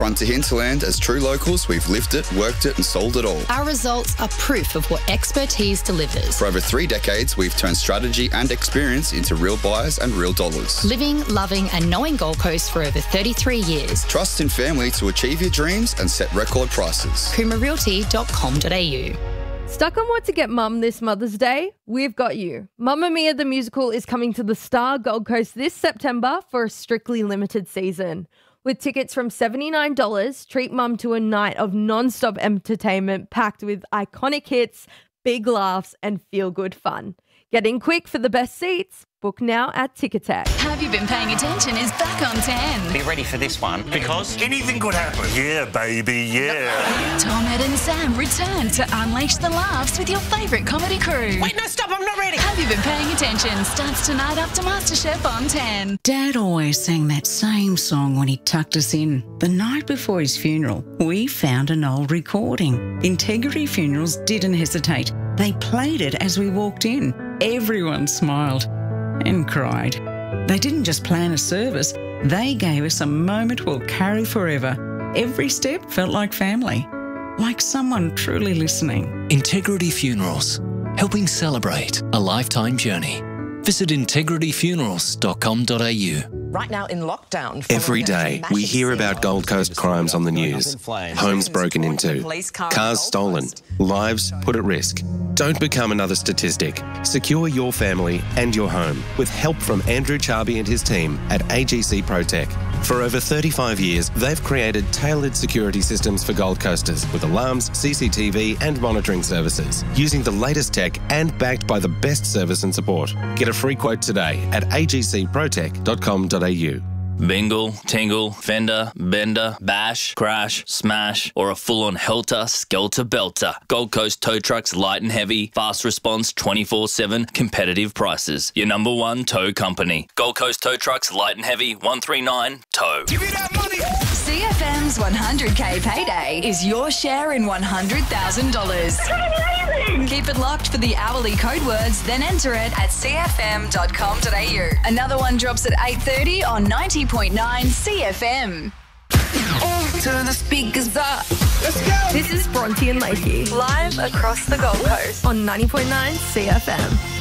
Front to hinterland, as true locals, we've lived it, worked it and sold it all. Our results are proof of what expertise delivers. For over 3 decades, we've turned strategy and experience into real buyers and real dollars. Living, loving and knowing Gold Coast for over 33 years. Trust in family to achieve your dreams and set record prices. CoomaRealty.com.au. Stuck on what to get mum this Mother's Day? We've got you. Mamma Mia the musical is coming to the Star Gold Coast this September for a strictly limited season. With tickets from $79, treat mum to a night of non-stop entertainment packed with iconic hits, big laughs and feel-good fun. Get in quick for the best seats. Book now at Ticketek. Have You Been Paying Attention is back on 10. Be ready for this one, because anything could happen. Yeah, baby, yeah. Tom, Ed and Sam return to unleash the laughs with your favourite comedy crew. Wait, no, stop, I'm not ready. Have You Been Paying Attention starts tonight after MasterChef on 10. Dad always sang that same song when he tucked us in. The night before his funeral, we found an old recording. Integrity Funerals didn't hesitate. They played it as we walked in. Everyone smiled and cried. They didn't just plan a service, they gave us a moment we'll carry forever. Every step felt like family, like someone truly listening. Integrity Funerals, helping celebrate a lifetime journey. Visit integrityfunerals.com.au. Right now in lockdown. Every day we hear about Gold Coast crimes on the news. Homes broken into, cars stolen, lives put at risk. Don't become another statistic. Secure your family and your home with help from Andrew Charby and his team at AGC ProTech. For over 35 years, they've created tailored security systems for Gold Coasters with alarms, CCTV and monitoring services, using the latest tech and backed by the best service and support. Get a free quote today at agcprotech.com.au. Bingle, tingle, fender, bender, bash, crash, smash, or a full-on helter, skelter, belter. Gold Coast Tow Trucks light and heavy, fast response, 24/7, competitive prices. Your number one tow company. Gold Coast Tow Trucks light and heavy, 139 tow. Give me that money. CFM's 100K payday is your share in $100,000. Keep it locked for the hourly code words, then enter it at cfm.com.au. Another one drops at 8:30 on 90.9 CFM. Turn the speakers up. Let's go. This is Bronte and Lakey, live across the Gold Coast on 90.9 CFM.